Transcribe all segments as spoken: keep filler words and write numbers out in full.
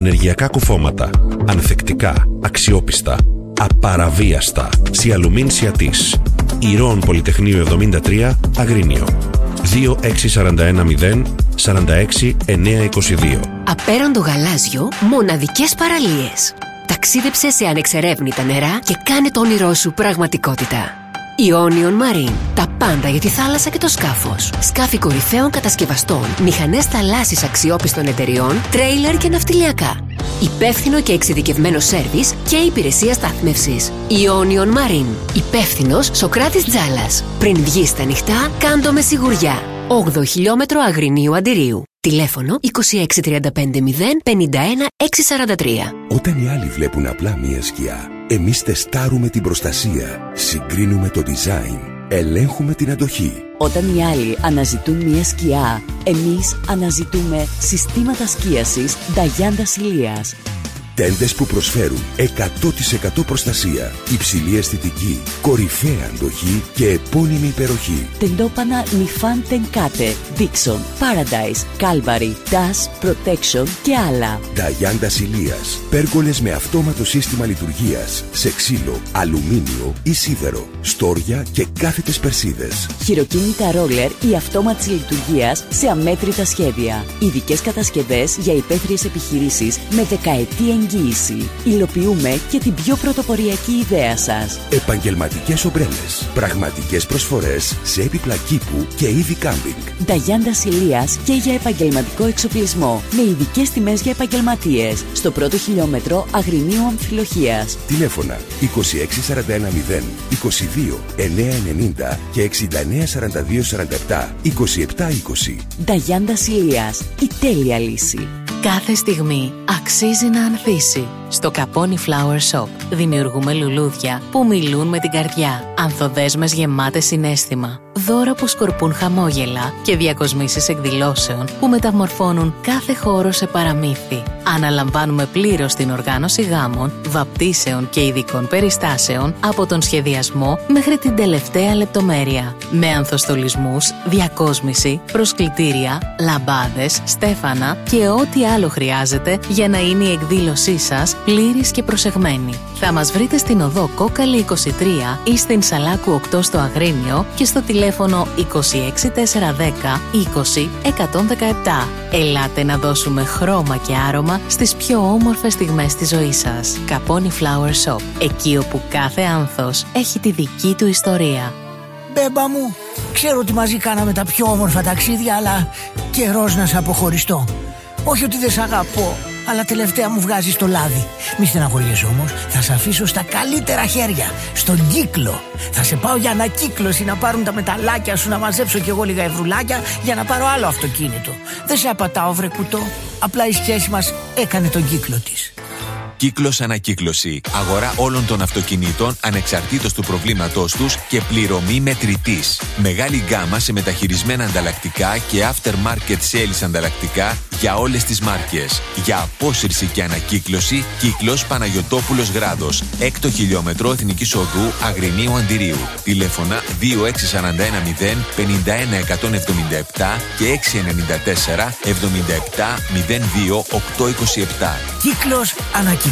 Ενεργειακά κουφώματα. Ανθεκτικά, αξιόπιστα, απαραβίαστα. Σιαλουμίν Σιατής. Ηρώων Πολυτεχνείου εβδομήντα τρία, Αγρίνιο. δύο έξι τέσσερα ένα μηδέν τέσσερα έξι εννιά δύο δύο. Απέραντο γαλάζιο, μοναδικές παραλίες. Ταξίδεψε σε ανεξερεύνητα νερά και κάνε το όνειρό σου πραγματικότητα. Ionian Marine. Τα πάντα για τη θάλασσα και το σκάφος. Σκάφη κορυφαίων κατασκευαστών, μηχανές θαλάσσης αξιόπιστων εταιριών, τρέιλερ και ναυτιλιακά. Υπεύθυνο και εξειδικευμένο σέρβις και υπηρεσία στάθμευσης. Ionian Marine. Υπεύθυνος Σοκράτης Τζάλας. Πριν βγεις στα νυχτά, κάντο με σιγουριά. όγδοο χιλιόμετρο Αγρινίου Αντιρίου. Τηλέφωνο είκοσι έξι τριάντα πέντε μηδέν πενήντα ένα έξι σαράντα τρία. Όταν οι άλλοι βλέπουν απλά μία σκιά, εμείς τεστάρουμε την προστασία, συγκρίνουμε το design, ελέγχουμε την αντοχή. Όταν οι άλλοι αναζητούν μία σκιά, εμείς αναζητούμε συστήματα σκίασης Νταγιάντα Ηλίας. Τέντες που προσφέρουν εκατό τοις εκατό προστασία, υψηλή αισθητική, κορυφαία αντοχή και επώνυμη υπεροχή. Τεντόπανα Νιφάν Τενκάτε, Dixon, Paradise, Calvary, Dash, Protection και άλλα. Νταγιάντα Ηλίας. Πέργολες με αυτόματο σύστημα λειτουργίας, σε ξύλο, αλουμίνιο ή σίδερο, στόρια και κάθετες περσίδες. Χειροκίνητα ρόλερ ή αυτόματης λειτουργίας σε αμέτρητα σχέδια. Ειδικές κατασκευές για υπαίθριες επιχειρήσεις με δεκαετή εγγύηση. Υλοποιούμε και την πιο πρωτοποριακή ιδέα σας. Επαγγελματικές ομπρέλες. Πραγματικές προσφορές σε έπιπλα κήπου και είδη κάμπινγκ. Νταγιάντα Ηλίας και για επαγγελματικό εξοπλισμό. Με ειδικές τιμές για επαγγελματίες. Στο πρώτο χιλιόμετρο Αγρινίου Αμφιλοχίας. Τηλέφωνα είκοσι έξι σαράντα ένα μηδέν είκοσι δύο εννιά ενενήντα και εξήντα εννιά σαράντα δύο σαράντα επτά είκοσι επτά είκοσι. Νταγιάντα Ηλίας. Η τέλεια λύση. Κάθε στιγμή αξίζει να ανθίσει. Στο Καπόνι Flower Shop δημιουργούμε λουλούδια που μιλούν με την καρδιά. Ανθοδέσμες γεμάτες συναίσθημα. Δώρα που σκορπούν χαμόγελα και διακοσμήσεις εκδηλώσεων που μεταμορφώνουν κάθε χώρο σε παραμύθι. Αναλαμβάνουμε πλήρως την οργάνωση γάμων, βαπτίσεων και ειδικών περιστάσεων από τον σχεδιασμό μέχρι την τελευταία λεπτομέρεια. Με ανθοστολισμούς, διακόσμηση, προσκλητήρια, λαμπάδες, στέφανα και ό,τι άλλο χρειάζεται για να είναι η εκδήλωσή σας πλήρης και προσεγμένη. Θα μας βρείτε στην οδό Κόκαλη είκοσι τρία ή στην Σαλάκου οκτώ στο Αγρίνιο και στο τηλέφωνο είκοσι έξι τετρακόσια δέκα είκοσι εκατόν δεκαεπτά. Ελάτε να δώσουμε χρώμα και άρωμα στις πιο όμορφες στιγμές της ζωής σας. Καπόνι Flower Shop. Εκεί όπου κάθε άνθος έχει τη δική του ιστορία. Μπέμπα μου, ξέρω ότι μαζί κάναμε τα πιο όμορφα ταξίδια, αλλά καιρός να σε αποχωριστώ. Όχι ότι δεν σ' αγαπώ, αλλά τελευταία μου βγάζεις το λάδι. Μη στεναχωριέσαι όμως, θα σε αφήσω στα καλύτερα χέρια, στον κύκλο. Θα σε πάω για ανακύκλωση, να πάρουν τα μεταλλάκια σου, να μαζέψω κι εγώ λίγα ευρουλάκια για να πάρω άλλο αυτοκίνητο. Δεν σε απατάω βρε κουτό, απλά η σχέση μας έκανε τον κύκλο της. Κύκλος Ανακύκλωση. Αγορά όλων των αυτοκινήτων ανεξαρτήτως του προβλήματός τους και πληρωμή μετρητής. Μεγάλη γκάμα σε μεταχειρισμένα ανταλλακτικά και aftermarket sales ανταλλακτικά για όλες τις μάρκες. Για απόσυρση και ανακύκλωση, Κύκλος Παναγιωτόπουλος Γράδος. Έκτο χιλιόμετρο Εθνικής Οδού Αγρινίου Αντιρίου. Τηλέφωνα δύο έξι τέσσερα ένα μηδέν πενήντα ένα εκατόν εβδομήντα επτά και έξι εννιά τέσσερα εβδομήντα επτά μηδέν δύο οκτώ είκοσι επτά. Κύκλος Ανακύκλωση.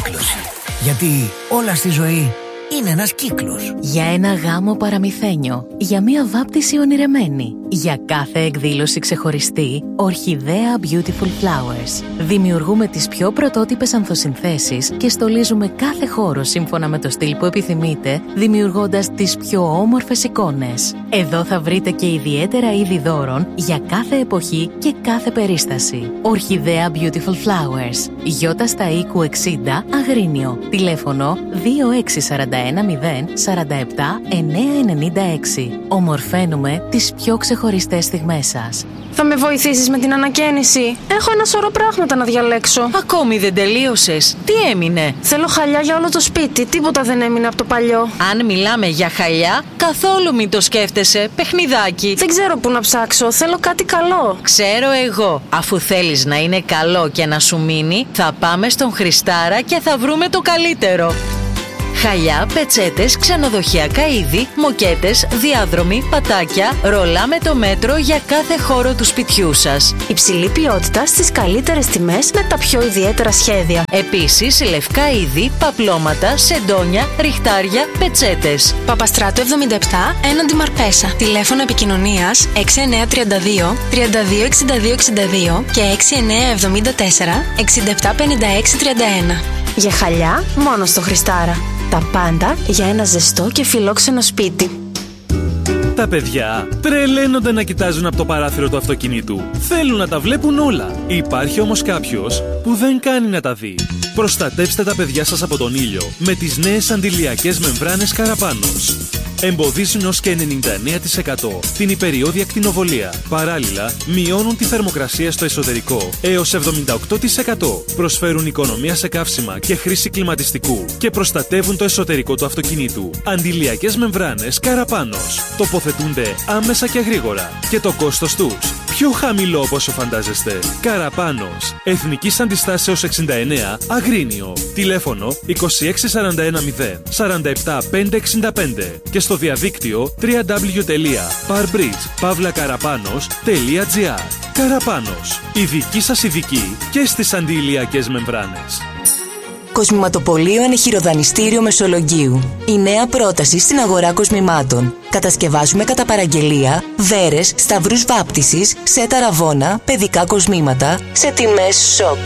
Γιατί όλα στη ζωή είναι ένας κύκλος. Για ένα γάμο παραμυθένιο, για μία βάπτιση ονειρεμένη, για κάθε εκδήλωση ξεχωριστή, Ορχιδέα Beautiful Flowers. Δημιουργούμε τις πιο πρωτότυπες ανθοσυνθέσεις και στολίζουμε κάθε χώρο σύμφωνα με το στυλ που επιθυμείτε, δημιουργώντας τις πιο όμορφες εικόνες. Εδώ θα βρείτε και ιδιαίτερα είδη δώρων για κάθε εποχή και κάθε περίσταση. Ορχιδέα Beautiful Flowers. Γιώτα στα οίκου εξήντα, Αγρίνιο. Τηλέφωνο δύο έξι τέσσερα ένα μηδέν σαράντα επτά εννιά ενενήντα έξι. Ομορφαίνουμε τις πιο ξεχωριστές στιγμές σας. Θα με βοηθήσεις με την ανακαίνιση? Έχω ένα σωρό πράγματα να διαλέξω. Ακόμη δεν τελείωσες? Τι έμεινε? Θέλω χαλιά για όλο το σπίτι. Τίποτα δεν έμεινε από το παλιό. Αν μιλάμε για χαλιά, καθόλου μην το σκέφτεσαι. Παιχνιδάκι. Δεν ξέρω πού να ψάξω. Θέλω κάτι καλό. Ξέρω εγώ. Αφού θέλεις να είναι καλό και να σου μείνει, θα πάμε στον Χριστάρα και θα βρούμε το καλύτερο. Χαλιά, πετσέτες, ξενοδοχειακά είδη, μοκέτες, διάδρομοι, πατάκια, ρολά με το μέτρο για κάθε χώρο του σπιτιού σας. Υψηλή ποιότητα στις καλύτερες τιμές με τα πιο ιδιαίτερα σχέδια. Επίσης, λευκά είδη, παπλώματα, σεντόνια, ριχτάρια, πετσέτες. Παπαστράτου εβδομήντα επτά, έναντι Μαρπέσα. Τηλέφωνο επικοινωνίας έξι εννιά τρία δύο, τρία δύο εξήντα δύο εξήντα δύο και έξι εννιά εβδομήντα τέσσερα, εξήντα επτά πενήντα έξι τριάντα ένα. Για χαλιά, μόνο στο Χριστάρα. Τα πάντα για ένα ζεστό και φιλόξενο σπίτι. Τα παιδιά τρελαίνονται να κοιτάζουν από το παράθυρο του αυτοκινήτου. Θέλουν να τα βλέπουν όλα. Υπάρχει όμως κάποιος που δεν κάνει να τα δει. Προστατέψτε τα παιδιά σας από τον ήλιο με τις νέες αντιλιακές μεμβράνες Καραπάνος. Εμποδίζουν ως και ενενήντα εννέα τοις εκατό την υπεριώδη ακτινοβολία. Παράλληλα, μειώνουν τη θερμοκρασία στο εσωτερικό έως εβδομήντα οκτώ τοις εκατό. Προσφέρουν οικονομία σε καύσιμα και χρήση κλιματιστικού και προστατεύουν το εσωτερικό του αυτοκινήτου. Αντιλιακές μεμβράνες Καραπάνος. Τοποθετούνται άμεσα και γρήγορα. Και το κόστος τους πιο χαμηλό από όσο φαντάζεστε. Καραπάνος. Εθνικής Αντιστάσεως εξήντα εννέα, Αγρίνιο. Τηλέφωνο είκοσι έξι σαράντα ένα μηδέν σαράντα επτά πεντακόσια εξήντα πέντε και στο διαδίκτυο double-u double-u double-u τελεία parbridge παύλα καραπάνος τελεία gr. Καραπάνος. Η δική σας ειδική και στις αντιηλιακές μεμβράνες. Κοσμηματοπωλείο Ενεχειροδανιστήριο Μεσολογγίου. Η νέα πρόταση στην αγορά κοσμημάτων. Κατασκευάζουμε κατά παραγγελία βέρες, σταυρούς βάπτισης, σετ αραβώνα, παιδικά κοσμήματα σε τιμές σοκ.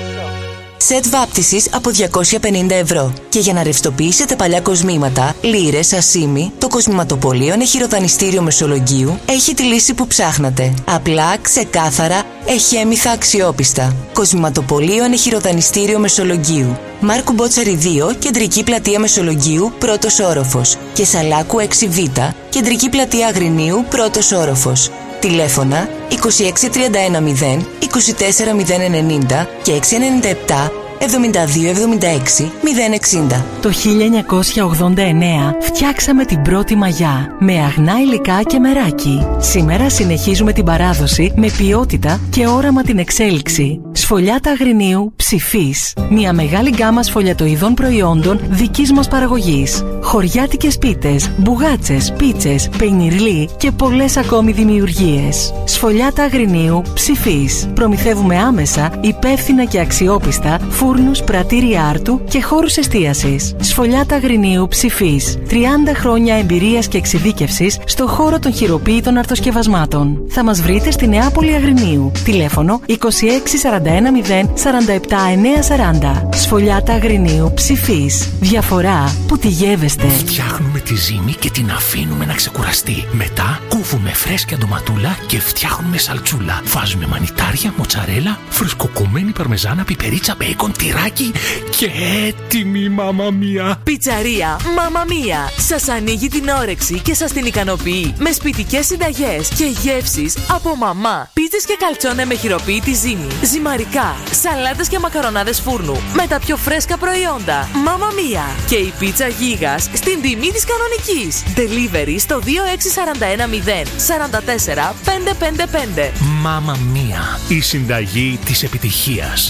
Σετ βάπτισης από διακόσια πενήντα ευρώ. Και για να ρευστοποιήσετε παλιά κοσμήματα, λίρες, ασίμι, το Κοσμηματοπωλείο Ενεχειροδανιστήριο Μεσολογγίου έχει τη λύση που ψάχνατε. Απλά, ξεκάθαρα, εχέμηθα, αξιόπιστα. Κοσμηματοπωλείο Ενεχειροδανιστήριο Μεσολογγίου. Μάρκου Μπότσαρη δύο, κεντρική πλατεία Μεσολογγίου, πρώτος όροφος. Και Σαλάκου έξι β, κεντρική πλατεία Αγρινίου, πρώτος όροφος. Τηλέφωνα είκοσι έξι τριάντα ένα μηδέν είκοσι τέσσερα μηδέν ενενήντα και έξι εννιά επτά εβδομήντα δύο εβδομήντα έξι μηδέν εξήντα. Το χίλια εννιακόσια ογδόντα εννέα φτιάξαμε την πρώτη μαγιά με αγνά υλικά και μεράκι. Σήμερα συνεχίζουμε την παράδοση με ποιότητα και όραμα την εξέλιξη. Σφολιάτα Αγρινίου Ψηφής. Μια μεγάλη γκάμα σφολιατοειδών προϊόντων δικής μας παραγωγής. Χωριάτικες πίτες, μπουγάτσες, πίτσες, πενιρλί και πολλές ακόμη δημιουργίες. Σφολιάτα Αγρινίου Ψηφής. Προμηθεύουμε άμεσα, υπεύθυνα και αξιόπιστα φούρνους, πρατήρια άρτου και χώρους εστίασης. Σφολιάτα Αγρινίου Ψηφής. τριάντα χρόνια εμπειρίας και εξειδίκευσης στο χώρο των χειροποίητων αρτοσκευασμάτων. Θα μας βρείτε στη Νεάπολη Αγρινίου. Τηλέφωνο είκοσι έξι σαράντα ένα μηδέν σαράντα επτά εννιακόσια σαράντα. Σφολιάτα Αγρινίου Ψηφής. Διαφορά που τη γεύεστε. Φτιάχνουμε τη ζύμη και την αφήνουμε να ξεκουραστεί. Μετά κόβουμε φρέσκια ντοματούλα και φτιάχνουμε σαλτσούλα. Βάζουμε μανιτάρια, μοτσαρέλα, φρεσκοκομμένη παρμεζάνα, πιπερίτσα, μπέικον, τυράκι και έτοιμη μάμα μία. Πιτσαρία Μάμα Μία. Σας ανοίγει την όρεξη και σας την ικανοποιεί με σπιτικές συνταγές και γεύσεις από μαμά. Πίτσες και καλτσόνε με χειροποίητη ζύμη. Ζυμαρικά, σαλάτες και μακαρονάδες φούρνου με τα πιο φρέσκα προϊόντα. Μάμα Μία. Και η πίτσα γίγας στην τιμή της κανονικής. Delivery στο δύο έξι σαράντα ένα μηδέν σαράντα τέσσερα πεντακόσια πενήντα πέντε. Μάμα Μία. Η συνταγή της επιτυχίας.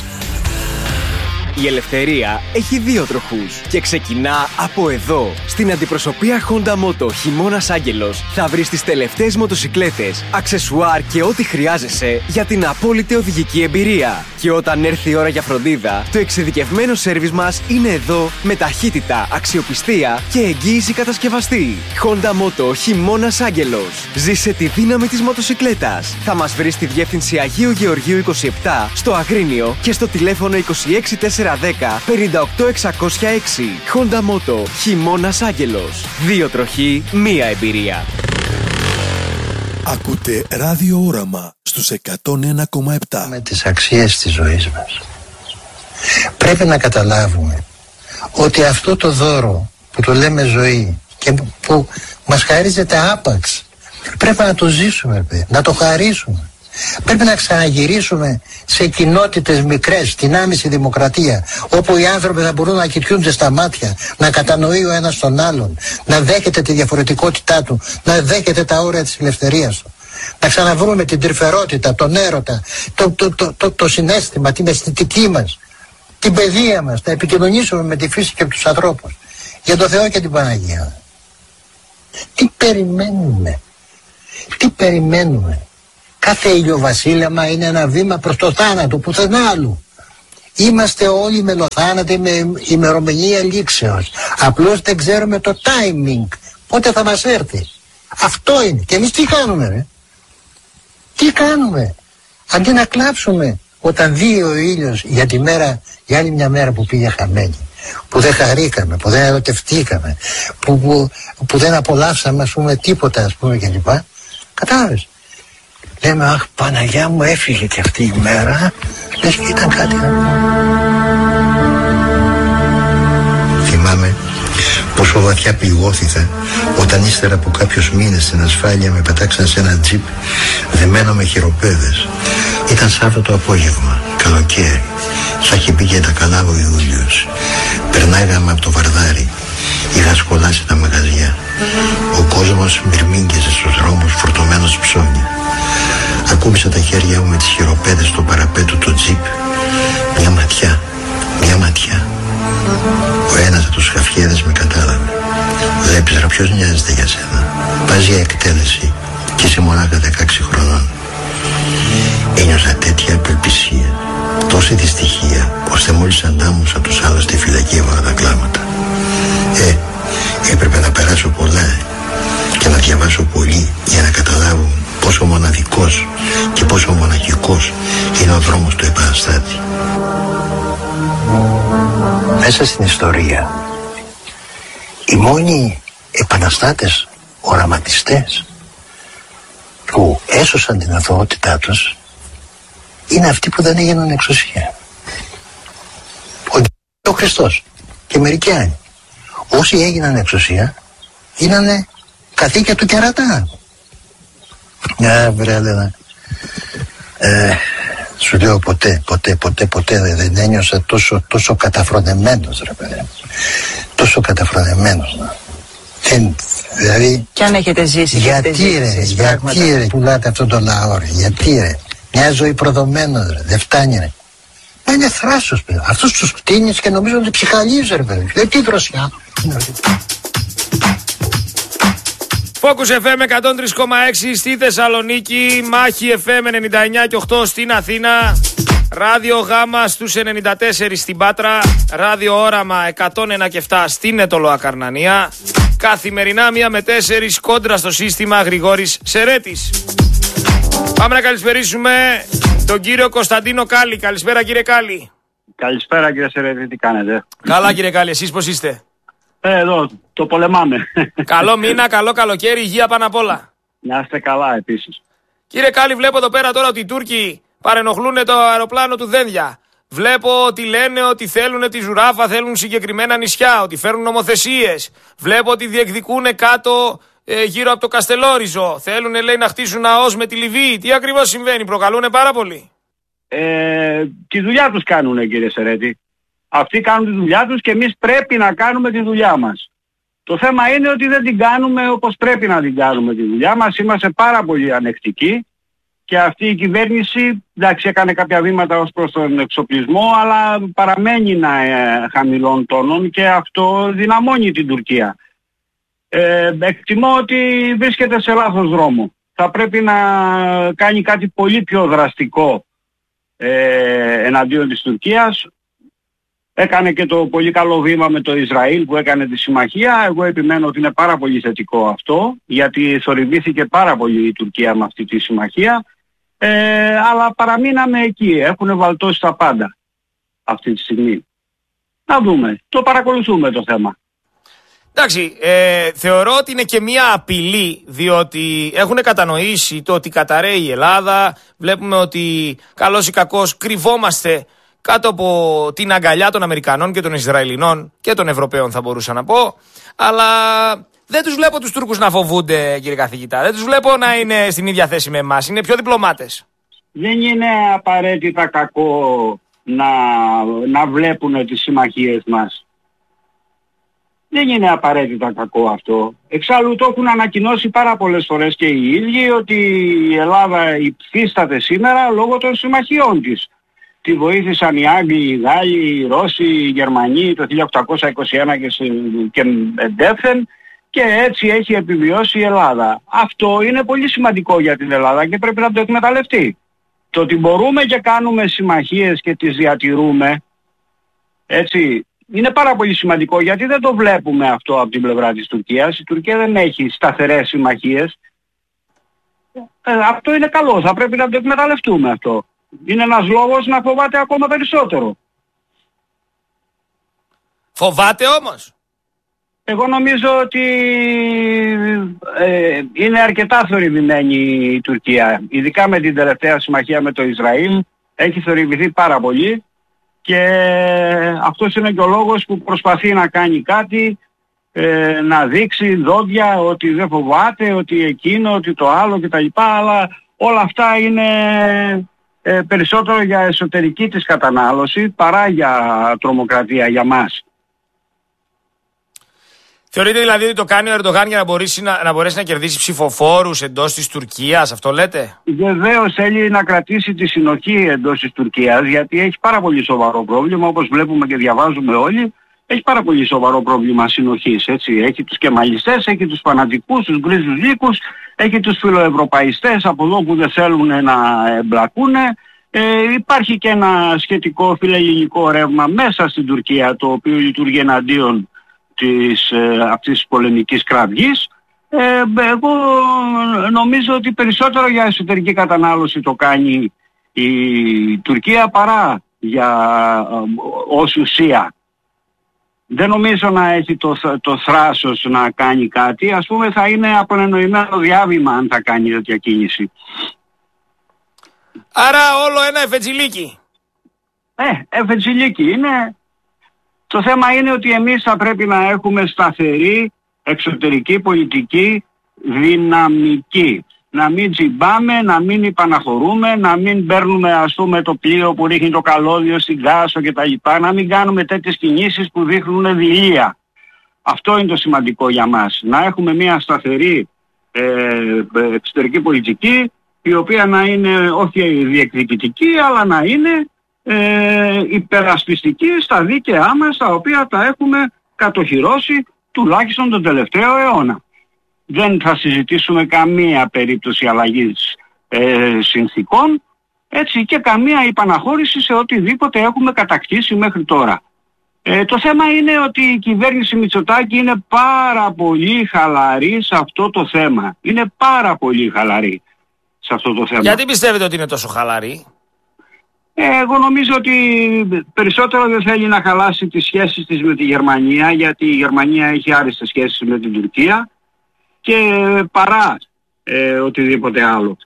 Η ελευθερία έχει δύο τροχούς και ξεκινά από εδώ. Στην αντιπροσωπεία Honda Moto Χειμώνας Άγγελος θα βρεις τις τελευταίες μοτοσικλέτες, αξεσουάρ και ό,τι χρειάζεσαι για την απόλυτη οδηγική εμπειρία. Και όταν έρθει η ώρα για φροντίδα, το εξειδικευμένο σέρβις μας είναι εδώ με ταχύτητα, αξιοπιστία και εγγύηση κατασκευαστή. Honda Moto Χειμώνας Άγγελος. Ζήσε τη δύναμη της μοτοσικλέτας. Θα μας βρεις στη διεύθυνση Αγίου Γεωργίου είκοσι επτά, στο Αγρίνιο και στο τηλέφωνο είκοσι έξι τετρακόσια δέκα πενήντα οκτώ εξακόσια έξι. Honda Moto Χειμώνας Άγγελος. Δύο τροχοί, μία εμπειρία. Ακούτε Ράδιο Όραμα στους εκατόν ένα κόμμα επτά. Με τις αξίες της ζωής μας. Πρέπει να καταλάβουμε ότι αυτό το δώρο που το λέμε ζωή και που μας χαρίζεται άπαξ, πρέπει να το ζήσουμε, να το χαρίσουμε. Πρέπει να ξαναγυρίσουμε σε κοινότητες μικρές, στην άμεση δημοκρατία, όπου οι άνθρωποι θα μπορούν να κοιτιούνται στα μάτια, να κατανοεί ο ένας τον άλλον, να δέχεται τη διαφορετικότητά του, να δέχεται τα όρια της ελευθερίας του. Να ξαναβρούμε την τρυφερότητα, τον έρωτα, το, το, το, το, το συναίσθημα, την αισθητική μας, την παιδεία μας, να επικοινωνήσουμε με τη φύση και τους ανθρώπους. Για το Θεό και την Παναγία. Τι περιμένουμε. Τι περιμένουμε. Κάθε ηλιοβασίλεμα είναι ένα βήμα προς το θάνατο, πουθενά άλλου. Είμαστε όλοι μελοθάνατοι με ημερομηνία λήξεως. Απλώς δεν ξέρουμε το timing. Πότε θα μας έρθει. Αυτό είναι. Και εμείς τι κάνουμε, ρε. Τι κάνουμε. Αντί να κλάψουμε όταν δει ο ήλιος για τη μέρα, για άλλη μια μέρα που πήγε χαμένη, που δεν χαρήκαμε, που δεν ερωτευτήκαμε, που, που, που δεν απολαύσαμε, ας πούμε, τίποτα, ας πούμε, κλπ. Κατάλαβες. Λέμε, αχ, Παναγιά μου, έφυγε και αυτή η μέρα. Λες και ήταν κάτι. Θυμάμαι πόσο βαθιά πληγώθηκα όταν ύστερα από κάποιους μήνες στην ασφάλεια με πετάξαν σε ένα τζιπ δεμένο με χειροπέδες. Ήταν Σάββατο απόγευμα, καλοκαίρι. Θα είχε πει και τα καλά ο Ιούλιος. Περνάγαμε από το Βαρδάρι. Είχα σκολάσει τα μαγαζιά. Ο κόσμος μυρμήγκεζε στους δρόμους φορτωμένος ψώνια. Ακούμπησα τα χέρια μου με τις χειροπέδες στο παραπέτου του τζιπ. Μια ματιά, μια ματιά. Ο ένας από τους χαφιέδες με κατάλαβε. Βλέπεις ρε, ποιος νοιάζεται για σένα. Πας για εκτέλεση και είσαι μονάχα δεκαέξι χρονών. Ένιωσα τέτοια απελπισία, τόση δυστυχία, ώστε μόλις αντάμωσα τους άλλους στη φυλακή έβαλα τα κλάματα. Ε, έπρεπε να περάσω πολλά και να διαβάσω πολύ για να καταλάβω πόσο μοναδικός και πόσο μοναχικός είναι ο δρόμος του επαναστάτη. Μέσα στην ιστορία, οι μόνοι επαναστάτες, οραματιστές που έσωσαν την αθωότητά τους είναι αυτοί που δεν έγιναν εξουσία. Ο, ο Χριστός και μερικοί άλλοι. Όσοι έγιναν εξουσία γίνανε καθήκια του κερατά. Ναι, βρε, Λένα. Ε, σου λέω ποτέ, ποτέ, ποτέ, ποτέ δεν ένιωσα τόσο, τόσο καταφρονεμένος, ρε παιδί. Τόσο καταφρονεμένος. Δεν, δηλαδή... Κι αν έχετε ζήσει, γιατί έχετε ρε, ζήσει, γιατί πράγματα. ρε, πουλάτε αυτόν τον λαό, ρε, γιατί ρε. Μια ζωή προδομένος, ρε, δεν φτάνει, ρε. Μα είναι θράσος, παιδί. Αυτούς τους κτίνεις και νομίζω ότι ψυχαλίζει, ρε, παιδί. Δεν τι δροσιά. Focus εφ εμ εκατόν τρία κόμμα έξι στη Θεσσαλονίκη, Μάχη εφ εμ ενενήντα εννιά και οκτώ στην Αθήνα, Ράδιο Γάμα στους ενενήντα τέσσερα στην Πάτρα, Ράδιο Όραμα εκατόν ένα και επτά στην Ετωλοακαρνανία. Καθημερινά μία με τέσσερις κόντρα στο σύστημα Γρηγόρης Σερέτης. Πάμε να καλησπερίσουμε τον κύριο Κωνσταντίνο Κάλλη. Καλησπέρα κύριε Κάλλη. Καλησπέρα κύριε Σερέτη, τι κάνετε? Καλά κύριε Κάλλη, εσείς πώς είστε? Ε, εδώ, το πολεμάμε. Καλό μήνα, καλό καλοκαίρι, υγεία πάνω απ' όλα. Να είστε καλά επίσης. Κύριε Κάλλη, βλέπω εδώ πέρα τώρα ότι οι Τούρκοι παρενοχλούν το αεροπλάνο του Δένδια. Βλέπω ότι λένε ότι θέλουν τη Ζουράφα, θέλουν συγκεκριμένα νησιά, ότι φέρνουν νομοθεσίες. Βλέπω ότι διεκδικούν κάτω ε, γύρω από το Καστελόριζο. Θέλουν, λέει, να χτίσουν ναός με τη Λιβύη. Τι ακριβώς συμβαίνει, προκαλούν πάρα πολύ? Ε, τη δουλειά τους κάνουν κύριε Σερέτη. Αυτοί κάνουν τη δουλειά τους και εμείς πρέπει να κάνουμε τη δουλειά μας. Το θέμα είναι ότι δεν την κάνουμε όπως πρέπει να την κάνουμε τη δουλειά μας. Είμαστε πάρα πολύ ανεκτικοί και αυτή η κυβέρνηση, εντάξει, έκανε κάποια βήματα ως προς τον εξοπλισμό, αλλά παραμένει να ε, χαμηλών τόνων και αυτό δυναμώνει την Τουρκία. Ε, εκτιμώ ότι βρίσκεται σε λάθος δρόμο. Θα πρέπει να κάνει κάτι πολύ πιο δραστικό ε, εναντίον της Τουρκίας. Έκανε και το πολύ καλό βήμα με το Ισραήλ που έκανε τη συμμαχία. Εγώ επιμένω ότι είναι πάρα πολύ θετικό αυτό, γιατί θορυβήθηκε πάρα πολύ η Τουρκία με αυτή τη συμμαχία. Ε, αλλά παραμείναμε εκεί. Έχουν βαλτώσει τα πάντα αυτή τη στιγμή. Να δούμε. Το παρακολουθούμε το θέμα. Εντάξει, ε, θεωρώ ότι είναι και μια απειλή, διότι έχουν κατανοήσει το ότι καταραίει η Ελλάδα. Βλέπουμε ότι καλώς ή κακώς κρυβόμαστε κάτω από την αγκαλιά των Αμερικανών και των Ισραηλινών και των Ευρωπαίων, θα μπορούσα να πω. Αλλά δεν τους βλέπω τους Τούρκους να φοβούνται, κύριε καθηγητά. Δεν τους βλέπω να είναι στην ίδια θέση με εμάς. Είναι πιο διπλωμάτες. Δεν είναι απαραίτητα κακό να, να βλέπουν τις συμμαχίες μας. Δεν είναι απαραίτητα κακό αυτό. Εξάλλου το έχουν ανακοινώσει πάρα πολλές φορές και οι ίδιοι ότι η Ελλάδα υφίσταται σήμερα λόγω των συμμαχιών της. τη βοήθησαν οι Άγγλοι, οι Γάλλοι, οι Ρώσοι, οι Γερμανοί το χίλια οκτακόσια είκοσι ένα και, και εντεύθεν, και έτσι έχει επιβιώσει η Ελλάδα. Αυτό είναι πολύ σημαντικό για την Ελλάδα και πρέπει να το εκμεταλλευτεί. Το ότι μπορούμε και κάνουμε συμμαχίες και τις διατηρούμε, έτσι, είναι πάρα πολύ σημαντικό, γιατί δεν το βλέπουμε αυτό από την πλευρά της Τουρκίας. Η Τουρκία δεν έχει σταθερές συμμαχίες. Ε, αυτό είναι καλό, θα πρέπει να το εκμεταλλευτούμε αυτό. Είναι ένας λόγος να φοβάται ακόμα περισσότερο. Φοβάται όμως? Εγώ νομίζω ότι ε, είναι αρκετά θορυβημένη η Τουρκία. Ειδικά με την τελευταία συμμαχία με το Ισραήλ έχει θορυβηθεί πάρα πολύ, και αυτός είναι και ο λόγος που προσπαθεί να κάνει κάτι, ε, να δείξει δόντια ότι δεν φοβάται, ότι εκείνο, ότι το άλλο κτλ. Αλλά όλα αυτά είναι ε, περισσότερο για εσωτερική της κατανάλωση παρά για τρομοκρατία για μας. Θεωρείτε δηλαδή ότι το κάνει ο Ερντογάν για να μπορέσει να, να, μπορέσει να κερδίσει ψηφοφόρους εντός της Τουρκίας, αυτό λέτε? Βεβαίως θέλει να κρατήσει τη συνοχή εντός της Τουρκίας, γιατί έχει πάρα πολύ σοβαρό πρόβλημα, όπως βλέπουμε και διαβάζουμε όλοι. Έχει πάρα πολύ σοβαρό πρόβλημα συνοχής, έτσι. Έχει τους κεμαλιστές, έχει τους φανατικούς, τους γκρίζους λύκους, έχει τους φιλοευρωπαϊστές από εδώ που δεν θέλουν να εμπλακούν. Ε, υπάρχει και ένα σχετικό φιλελληνικό ρεύμα μέσα στην Τουρκία, το οποίο λειτουργεί εναντίον της, ε, αυτής της πολεμικής κραυγής. Ε, εγώ νομίζω ότι περισσότερο για εσωτερική κατανάλωση το κάνει η Τουρκία παρά για ε, ως ουσία. Δεν νομίζω να έχει το, το θράσος να κάνει κάτι. Ας πούμε θα είναι απονενοημένο διάβημα αν θα κάνει τέτοια κίνηση. Άρα όλο ένα εφετζιλίκι. Ε, εφετζιλίκι είναι. Το θέμα είναι ότι εμείς θα πρέπει να έχουμε σταθερή εξωτερική πολιτική δυναμική. Να μην τζιμπάμε, να μην υπαναχωρούμε, να μην παίρνουμε ας πούμε το πλοίο που ρίχνει το καλώδιο στην Γάσο κτλ. Να μην κάνουμε τέτοιες κινήσεις που δείχνουν δειλία. Αυτό είναι το σημαντικό για μας. Να έχουμε μια σταθερή ε, εξωτερική πολιτική, η οποία να είναι όχι διεκδικητική, αλλά να είναι ε, υπερασπιστική στα δίκαιά μας, τα οποία τα έχουμε κατοχυρώσει τουλάχιστον τον τελευταίο αιώνα. Δεν θα συζητήσουμε καμία περίπτωση αλλαγής ε, συνθήκων, έτσι, και καμία υπαναχώρηση σε οτιδήποτε έχουμε κατακτήσει μέχρι τώρα. Ε, το θέμα είναι ότι η κυβέρνηση Μητσοτάκη είναι πάρα πολύ χαλαρή σε αυτό το θέμα. Είναι πάρα πολύ χαλαρή σε αυτό το θέμα. Γιατί πιστεύετε ότι είναι τόσο χαλαρή? Ε, εγώ νομίζω ότι περισσότερο δεν θέλει να χαλάσει τις σχέσεις της με τη Γερμανία, γιατί η Γερμανία έχει άριστες σχέσεις με την Τουρκία, και παρά ε, οτιδήποτε άλλο.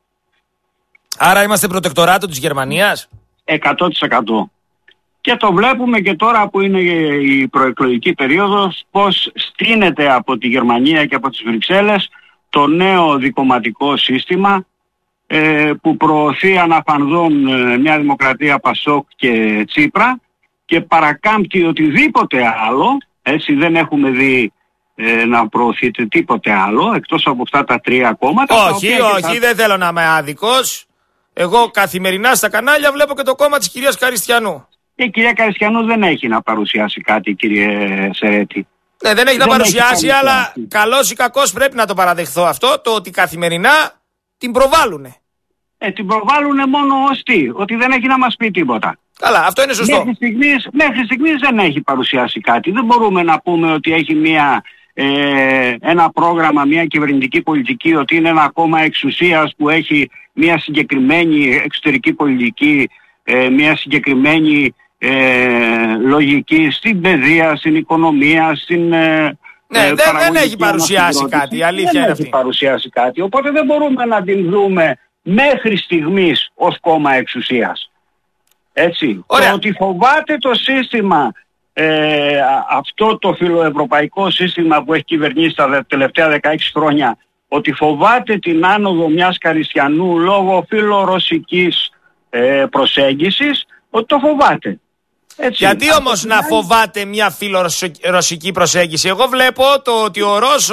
Άρα είμαστε προτεκτοράτο της Γερμανίας? εκατό τοις εκατό. Και το βλέπουμε και τώρα που είναι η προεκλογική περίοδος, πως στείνεται από τη Γερμανία και από τις Βρυξέλλες το νέο δικομματικό σύστημα, ε, που προωθεί αναφανδόν ε, μια δημοκρατία Πασόκ και Τσίπρα, και παρακάμπτει οτιδήποτε άλλο, έτσι δεν έχουμε δει ε, να προωθείται τίποτε άλλο εκτός από αυτά τα τρία κόμματα. Όχι, όχι, θα... δεν θέλω να είμαι άδικος. Εγώ καθημερινά στα κανάλια βλέπω και το κόμμα της κυρίας Καριστιανού. Η κυρία Καριστιανού δεν έχει να παρουσιάσει κάτι, κύριε Σερέτη. Ναι, δεν έχει δεν να παρουσιάσει, έχει αλλά καλός ή κακός πρέπει να το παραδεχθώ αυτό, το ότι καθημερινά την προβάλλουνε. Ε, την προβάλλουνε μόνο ως τι, ότι δεν έχει να μας πει τίποτα. Καλά, αυτό είναι σωστό. Μέχρι στιγμής, μέχρι στιγμής δεν έχει παρουσιάσει κάτι. Δεν μπορούμε να πούμε ότι έχει μια, ε, ένα πρόγραμμα, μια κυβερνητική πολιτική, ότι είναι ένα κόμμα εξουσίας που έχει μια συγκεκριμένη εξωτερική πολιτική, ε, μια συγκεκριμένη ε, λογική στην παιδεία, στην οικονομία, στην... Ε, ναι, ε, δεν, δεν έχει παρουσιάσει κάτι, η αλήθεια δεν είναι έχει αυτή. παρουσιάσει κάτι, οπότε δεν μπορούμε να την δούμε μέχρι στιγμής ως κόμμα εξουσίας. Έτσι. Ωραία. Το ότι φοβάται το σύστημα, ε, αυτό το φιλοευρωπαϊκό σύστημα που έχει κυβερνήσει τα τελευταία δεκαέξι χρόνια, ότι φοβάται την άνοδο μιας Καριστιανού λόγω φιλορωσικής ε, προσέγγισης, ότι το φοβάται. Έτσι. Γιατί όμως να φοβάται μια φιλορωσική προσέγγιση? Εγώ βλέπω το ότι ο Ρώσος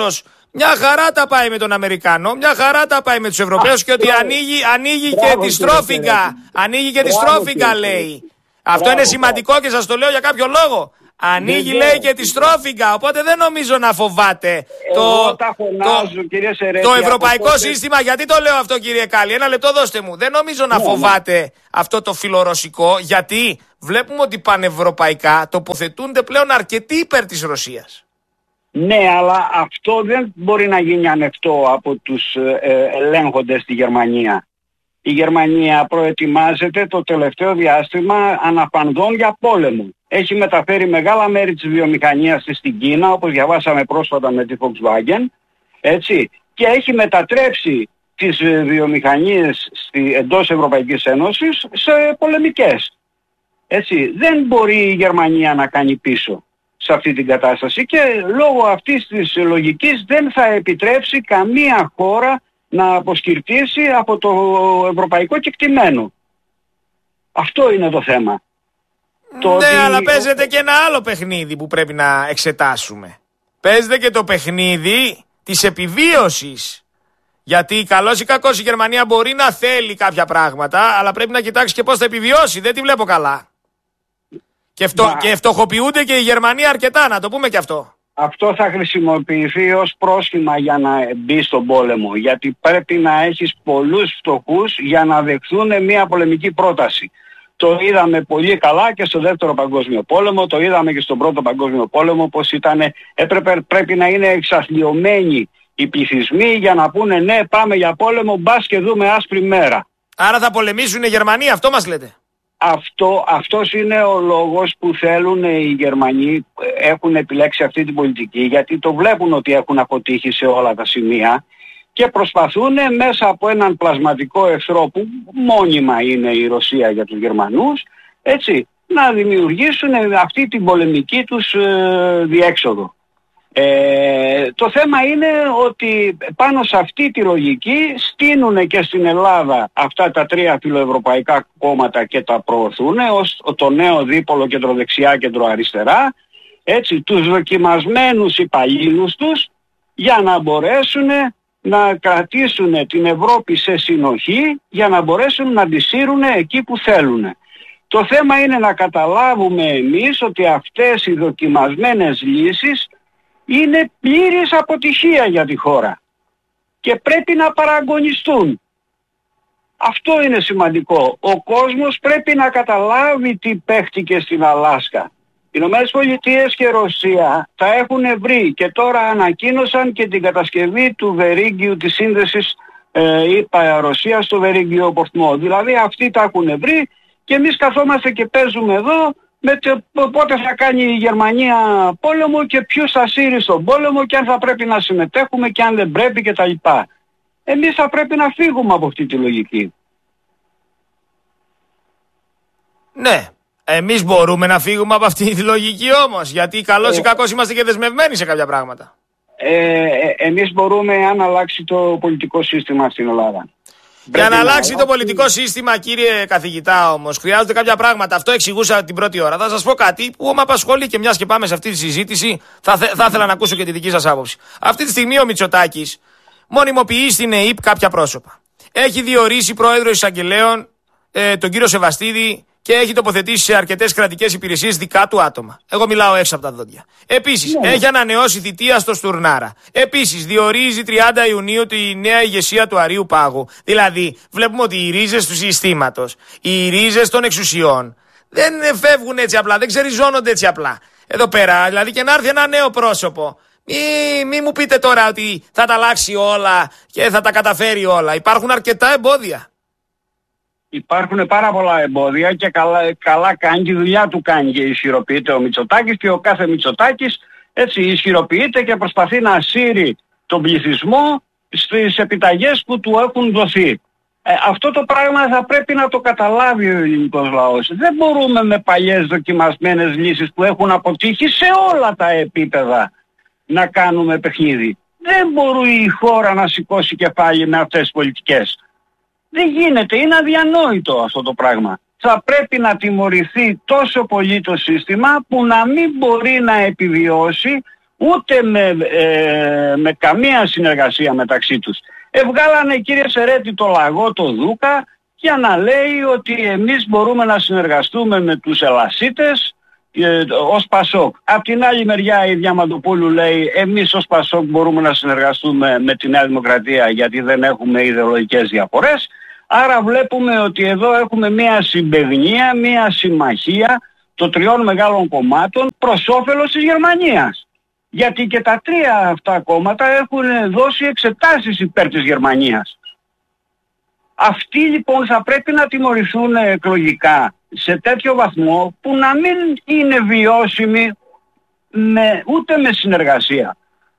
Μια χαρά τα πάει με τον Αμερικανό, μια χαρά τα πάει με τους Ευρωπαίους και ότι ανοίγει, ανοίγει και τη στρόφιγγα. Ανοίγει και τη στρόφιγγα, λέει. Αυτό είναι σημαντικό και σας το λέω για κάποιο λόγο. Ανοίγει, λέει, και τη στρόφιγγα, οπότε δεν νομίζω να φοβάται το, τα φωνάζω, το, Σερέτη, το ευρωπαϊκό τότε... σύστημα. Γιατί το λέω αυτό, κύριε Κάλλη, ένα λεπτό δώστε μου. Δεν νομίζω να ναι, φοβάται ναι. αυτό το φιλορωσικό, γιατί βλέπουμε ότι πανευρωπαϊκά τοποθετούνται πλέον αρκετοί υπέρ της Ρωσίας. Ναι, αλλά αυτό δεν μπορεί να γίνει ανεκτό από τους ε, ελέγχοντες στη Γερμανία. Η Γερμανία προετοιμάζεται το τελευταίο διάστημα αναφανδόν για πόλεμο. Έχει μεταφέρει μεγάλα μέρη της βιομηχανίας της στην Κίνα, όπως διαβάσαμε πρόσφατα με τη Volkswagen, έτσι, και έχει μετατρέψει τις βιομηχανίες στη, εντός Ευρωπαϊκής Ένωσης σε πολεμικές. Έτσι, δεν μπορεί η Γερμανία να κάνει πίσω σε αυτή την κατάσταση και λόγω αυτής της λογικής δεν θα επιτρέψει καμία χώρα να αποσκυρτήσει από το ευρωπαϊκό κεκτημένο. Αυτό είναι το θέμα. Ναι, το ότι... αλλά παίζεται και ένα άλλο παιχνίδι που πρέπει να εξετάσουμε. Παίζεται και το παιχνίδι της επιβίωσης. Γιατί καλώς ή κακώς η Γερμανία μπορεί να θέλει κάποια πράγματα, αλλά πρέπει να κοιτάξει και πώς θα επιβιώσει. Δεν τη βλέπω καλά. Και, φτω... Μα... και φτωχοποιούνται και οι Γερμανοί αρκετά, να το πούμε και αυτό. Αυτό θα χρησιμοποιηθεί ως πρόσχημα για να μπει στον πόλεμο. Γιατί πρέπει να έχεις πολλούς φτωχούς για να δεχθούν μια πολεμική πρόταση. Το είδαμε πολύ καλά και στο δεύτερο παγκόσμιο πόλεμο, το είδαμε και στον πρώτο παγκόσμιο πόλεμο, πως ήταν, έπρεπε, πρέπει να είναι εξαθλιωμένοι οι πληθυσμοί για να πούνε ναι, πάμε για πόλεμο, μπας και δούμε άσπρη μέρα. Άρα θα πολεμήσουν οι Γερμανοί, αυτό μας λέτε? Αυτό, αυτός είναι ο λόγος που θέλουν οι Γερμανοί, έχουν επιλέξει αυτή την πολιτική, γιατί το βλέπουν ότι έχουν αποτύχει σε όλα τα σημεία και προσπαθούν μέσα από έναν πλασματικό εχθρό που μόνιμα είναι η Ρωσία για τους Γερμανούς, έτσι, να δημιουργήσουν αυτή την πολεμική τους ε, διέξοδο. Ε, το θέμα είναι ότι πάνω σε αυτή τη λογική στείνουν και στην Ελλάδα αυτά τα τρία φιλοευρωπαϊκά κόμματα και τα προωθούν ως το νέο δίπολο κεντροδεξιά κεντροαριστερά, έτσι, τους δοκιμασμένους υπαλλήλους τους για να μπορέσουν να κρατήσουν την Ευρώπη σε συνοχή, για να μπορέσουν να τη σύρουν εκεί που θέλουν. Το θέμα είναι να καταλάβουμε εμείς ότι αυτές οι δοκιμασμένες λύσεις είναι πλήρης αποτυχία για τη χώρα και πρέπει να παραγωνιστούν. Αυτό είναι σημαντικό. Ο κόσμος πρέπει να καταλάβει τι παίχτηκε στην Αλάσκα. Οι Ηνωμένες Πολιτείες και Ρωσία τα έχουν βρει και τώρα ανακοίνωσαν και την κατασκευή του Βερίγγιου, της σύνδεσης ε, είπα, Ρωσία στο Βερίγγιο Πορθμό. Δηλαδή αυτοί τα έχουν βρει και εμείς καθόμαστε και παίζουμε εδώ με το πότε θα κάνει η Γερμανία πόλεμο και ποιους θα σύρει στον πόλεμο και αν θα πρέπει να συμμετέχουμε και αν δεν πρέπει κτλ. Εμείς θα πρέπει να φύγουμε από αυτή τη λογική. Ναι. Εμείς μπορούμε να φύγουμε από αυτή τη λογική όμως, γιατί καλώς ή κακώς είμαστε και δεσμευμένοι σε κάποια πράγματα. Ε, ε, εμείς μπορούμε αν αλλάξει το πολιτικό σύστημα στην Ελλάδα. Για να αλλάξει το πολιτικό σύστημα, κύριε καθηγητά, όμως, χρειάζονται κάποια πράγματα. Αυτό εξηγούσα την πρώτη ώρα. Θα σας πω κάτι που με απασχολεί και μιας και πάμε σε αυτή τη συζήτηση, θα, θα ήθελα να ακούσω και τη δική σας άποψη. Αυτή τη στιγμή ο Μητσοτάκης μονιμοποιεί στην ΕΥΠ κάποια πρόσωπα. Έχει διορίσει πρόεδρο εισαγγελέων ε, τον κύριο Σεβαστίδη και έχει τοποθετήσει σε αρκετές κρατικές υπηρεσίες δικά του άτομα. Εγώ μιλάω έξω από τα δόντια. Επίσης, yeah. έχει ανανεώσει θητεία στο Στουρνάρα. Επίσης, διορίζει τριάντα Ιουνίου τη νέα ηγεσία του Αρείου Πάγου. Δηλαδή, βλέπουμε ότι οι ρίζες του συστήματος, οι ρίζες των εξουσιών, δεν φεύγουν έτσι απλά, δεν ξεριζώνονται έτσι απλά. Εδώ πέρα, δηλαδή, και να έρθει ένα νέο πρόσωπο. Μη, μη μου πείτε τώρα ότι θα τα αλλάξει όλα και θα τα καταφέρει όλα. Υπάρχουν αρκετά εμπόδια. Υπάρχουν πάρα πολλά εμπόδια και καλά, καλά κάνει, τη δουλειά του κάνει και ισχυροποιείται ο Μητσοτάκης και ο κάθε Μητσοτάκης έτσι ισχυροποιείται και προσπαθεί να σύρει τον πληθυσμό στις επιταγές που του έχουν δοθεί. Ε, αυτό το πράγμα θα πρέπει να το καταλάβει ο ελληνικός λαός. Δεν μπορούμε με παλιές δοκιμασμένες λύσεις που έχουν αποτύχει σε όλα τα επίπεδα να κάνουμε παιχνίδι. Δεν μπορεί η χώρα να σηκώσει κεφάλι με αυτές τις πολιτικές. Δεν γίνεται, είναι αδιανόητο αυτό το πράγμα. Θα πρέπει να τιμωρηθεί τόσο πολύ το σύστημα που να μην μπορεί να επιβιώσει ούτε με, ε, με καμία συνεργασία μεταξύ τους. Ευγάλανε, κύριε Σερέτη, το λαγό, το Δούκα, για να λέει ότι εμείς μπορούμε να συνεργαστούμε με τους Ελασίτες ε, ως Πασόκ. Απ' την άλλη μεριά η Διαμαντοπούλου λέει εμείς ως Πασόκ μπορούμε να συνεργαστούμε με τη Νέα Δημοκρατία γιατί δεν έχουμε ιδεολογικές διαφορές. Άρα βλέπουμε ότι εδώ έχουμε μια συμπαιγνία, μια συμμαχία των τριών μεγάλων κομμάτων προς όφελος της Γερμανίας. Γιατί και τα τρία αυτά κόμματα έχουν δώσει εξετάσεις υπέρ της Γερμανίας. Αυτοί λοιπόν θα πρέπει να τιμωρηθούν εκλογικά σε τέτοιο βαθμό που να μην είναι βιώσιμοι με, ούτε με συνεργασία.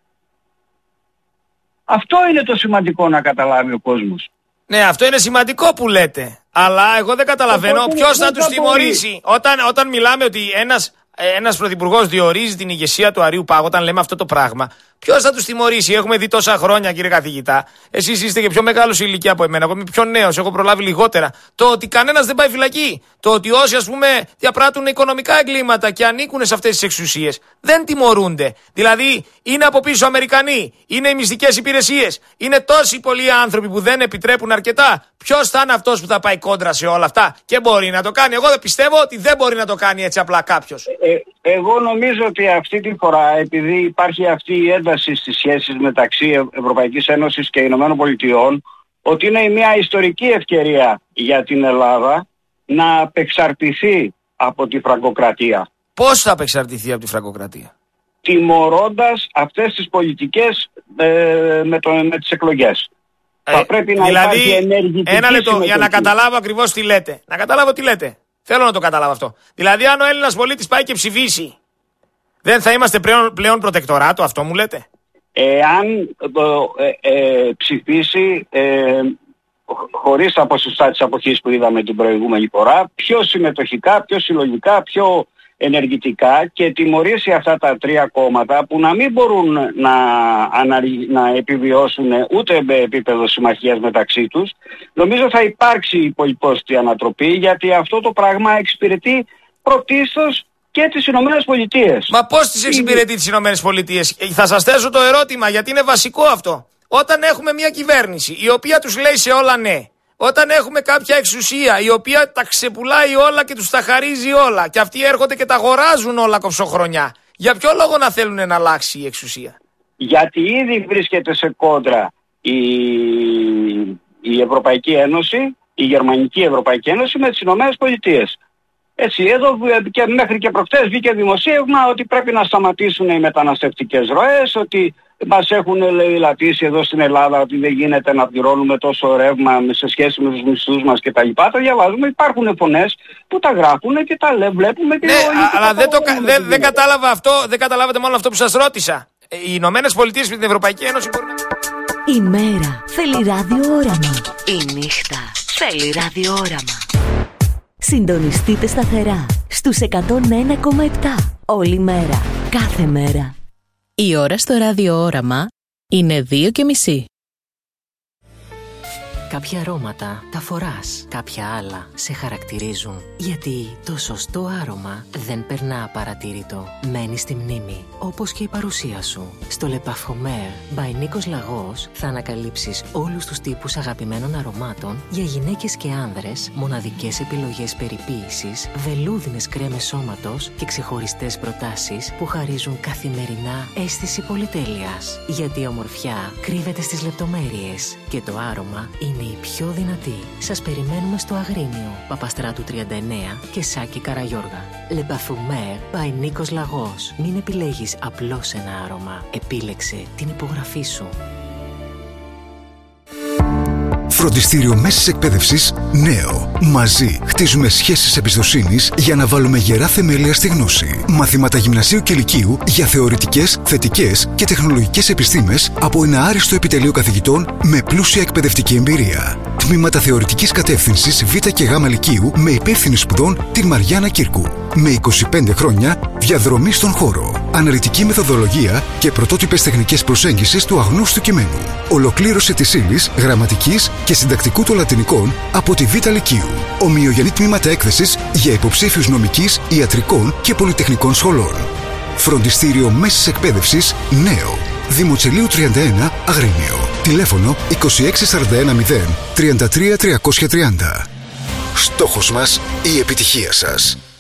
Αυτό είναι το σημαντικό να καταλάβει ο κόσμος. Ναι, αυτό είναι σημαντικό που λέτε. Αλλά εγώ δεν καταλαβαίνω ποιος θα τους τιμωρήσει. Όταν, όταν μιλάμε ότι ένας, ένας πρωθυπουργός διορίζει την ηγεσία του Αρείου Πάγου, όταν λέμε αυτό το πράγμα, ποιος θα τους τιμωρήσει? Έχουμε δει τόσα χρόνια, κύριε καθηγητά. Εσείς είστε και πιο μεγάλος σε ηλικία από εμένα. Εγώ είμαι πιο νέος, έχω προλάβει λιγότερα. Το ότι κανένας δεν πάει φυλακή. Το ότι όσοι, ας πούμε, διαπράττουν οικονομικά εγκλήματα και ανήκουν σε αυτές τις εξουσίες δεν τιμωρούνται. Δηλαδή, είναι από πίσω Αμερικανοί, είναι οι μυστικές υπηρεσίες, είναι τόσοι πολλοί άνθρωποι που δεν επιτρέπουν αρκετά. Ποιος θα είναι αυτός που θα πάει κόντρα σε όλα αυτά και μπορεί να το κάνει? Εγώ δεν πιστεύω ότι δεν μπορεί να το κάνει έτσι απλά κάποιος. Ε, εγώ νομίζω ότι αυτή τη φορά, επειδή υπάρχει αυτή η ένταση στις σχέσεις μεταξύ Ευρωπαϊκής Ένωσης και Ηνωμένων Πολιτειών, ότι είναι μια ιστορική ευκαιρία για την Ελλάδα να απεξαρτηθεί από τη φραγκοκρατία. Πώς θα απεξαρτηθεί από τη φραγκοκρατία? Τιμωρώντας αυτές τις πολιτικές ε, με, το, με τις εκλογές. Ε, θα πρέπει να δηλαδή, υπάρχει ενεργητική ένα λεπτό συμμετοχή. για να καταλάβω ακριβώς τι λέτε. Να καταλάβω τι λέτε. Θέλω να το καταλάβω αυτό. Δηλαδή, αν ο Έλληνας πολίτης πάει και ψηφίσει, δεν θα είμαστε πλέον, πλέον προτεκτοράτο, αυτό μου λέτε? Εάν ε, ε, ψηφίσει ε, χωρίς τα ποσοστά της αποχής που είδαμε την προηγούμενη φορά, πιο συμμετοχικά, πιο συλλογικά, πιο ενεργητικά, και τιμωρήσει αυτά τα τρία κόμματα που να μην μπορούν να, να επιβιώσουν ούτε με επίπεδο συμμαχίας μεταξύ τους, νομίζω θα υπάρξει υπολοιπόστη ανατροπή, γιατί αυτό το πράγμα εξυπηρετεί πρωτίστως και τις Ηνωμένες Πολιτείες. Μα πώς τις εξυπηρετεί τις Ηνωμένες Πολιτείες? Θα σας θέσω το ερώτημα, γιατί είναι βασικό αυτό. Όταν έχουμε μια κυβέρνηση η οποία τους λέει σε όλα ναι, όταν έχουμε κάποια εξουσία η οποία τα ξεπουλάει όλα και τους τα χαρίζει όλα, και αυτοί έρχονται και τα αγοράζουν όλα κοψοχρονιά, για ποιο λόγο να θέλουν να αλλάξει η εξουσία? Γιατί ήδη βρίσκεται σε κόντρα η, η Ευρωπαϊκή Ένωση, η Γερμανική Ευρωπαϊκή Ένωση με τις Ηνωμένες Πολιτείες. Έτσι, εδώ και μέχρι και προχτές βγήκε δημοσίευμα ότι πρέπει να σταματήσουν οι μεταναστευτικές ροές, ότι μας έχουν λατήσει εδώ στην Ελλάδα ότι δεν γίνεται να πληρώνουμε τόσο ρεύμα σε σχέση με τους μισθούς μας κτλ. Τα διαβάζουμε, υπάρχουν φωνές που τα γράφουν και τα βλέπουμε και... Ναι, αλλά δεν, το, δεν, δεν κατάλαβα αυτό, δεν καταλάβατε μόνο αυτό που σας ρώτησα. Οι Ηνωμένες Πολιτείες με την Ευρωπαϊκή Ένωση μπορούν να... Η μέρα θέλει ραδιόραμα. Η νύχτα θέλει ραδιόραμα. Συντονιστείτε σταθερά στους εκατόν ένα κόμμα επτά όλη μέρα, κάθε μέρα. Η ώρα στο ραδιόραμα είναι δύο και μισή. Κάποια αρώματα τα φοράς, κάποια άλλα σε χαρακτηρίζουν. Γιατί το σωστό άρωμα δεν περνά απαρατήρητο. Μένει στη μνήμη, όπως και η παρουσία σου. Στο Le Parfumeur by Νίκος Λαγός θα ανακαλύψεις όλους τους τύπους αγαπημένων αρωμάτων για γυναίκες και άνδρες, μοναδικές επιλογές περιποίησης, βελούδινες κρέμες σώματος και ξεχωριστές προτάσεις που χαρίζουν καθημερινά αίσθηση πολυτέλειας. Γιατί η ομορφιά κρύβεται στις λεπτομέρειες και το άρωμα είναι η πιο δυνατή. Σας περιμένουμε στο Αγρίνιο, Παπαστράτου τριάντα εννέα και Σάκη Καραγιώργα. Le Parfumeur by Νίκος Λαγός. Μην επιλέγεις απλώς ένα άρωμα. Επίλεξε την υπογραφή σου. Φροντιστήριο Μέσης Εκπαίδευσης Νέο. Μαζί χτίζουμε σχέσεις εμπιστοσύνης για να βάλουμε γερά θεμέλια στη γνώση. Μαθήματα γυμνασίου και λυκείου για θεωρητικές, θετικές και τεχνολογικές επιστήμες από ένα άριστο επιτελείο καθηγητών με πλούσια εκπαιδευτική εμπειρία. Τμήματα θεωρητικής κατεύθυνσης Β και Γ λυκείου με υπεύθυνη σπουδών την Μαριάννα Κύρκου. Με είκοσι πέντε χρόνια διαδρομή στον χώρο. Αναλυτική μεθοδολογία και πρωτότυπες τεχνικές προσέγγισης του αγνώστου κειμένου. Ολοκλήρωση της ύλης, γραμματικής και συντακτικού των λατινικών από τη Β Λυκείου. Ομοιογενή τμήματα έκθεσης για υποψήφιους νομικής, ιατρικών και πολυτεχνικών σχολών. Φροντιστήριο Μέσης Εκπαίδευσης Νέο. Δημοτσελείου τριάντα ένα Αγρίνιο. Τηλέφωνο είκοσι έξι σαράντα ένα μηδέν τριάντα τρία τριακόσια τριάντα. Στόχος μας η επιτυχία σας.